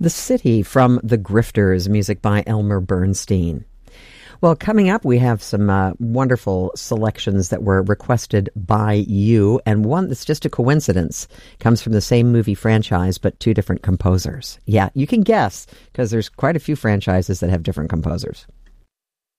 The City from The Grifters, music by Elmer Bernstein. Well, coming up, we have some wonderful selections that were requested by you, and one that's just a coincidence comes from the same movie franchise, but two different composers. Yeah, you can guess, because there's quite a few franchises that have different composers.